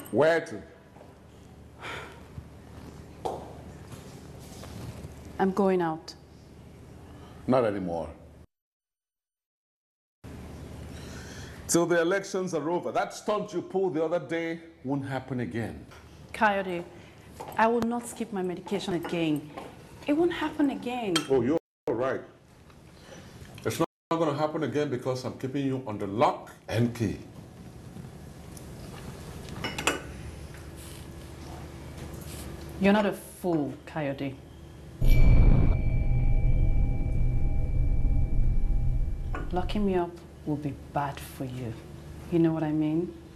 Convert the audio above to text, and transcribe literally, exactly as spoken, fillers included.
Where to? I'm going out. Not anymore. Till the elections are over. That stunt you pulled the other day won't happen again. Coyote, I will not skip my medication again. It won't happen again. Oh, you're right. It's not going to happen again because I'm keeping you under lock and key. You're not a fool, Coyote. Locking me up will be bad for you. You know what I mean?